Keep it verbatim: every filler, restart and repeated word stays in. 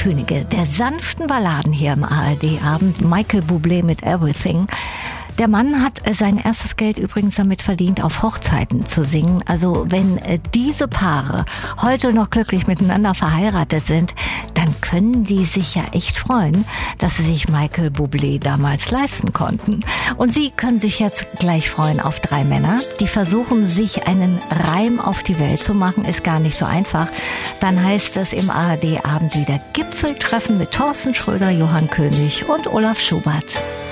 Könige der sanften Balladen hier im A R D-Abend. Michael Bublé mit Everything. Der Mann hat sein erstes Geld übrigens damit verdient, auf Hochzeiten zu singen. Also wenn diese Paare heute noch glücklich miteinander verheiratet sind, dann können die sich ja echt freuen, dass sie sich Michael Bublé damals leisten konnten. Und Sie können sich jetzt gleich freuen auf drei Männer, die versuchen, sich einen Reim auf die Welt zu machen. Ist gar nicht so einfach. Dann heißt es im A R D-Abend wieder Gipfeltreffen mit Thorsten Schröder, Johann König und Olaf Schubert.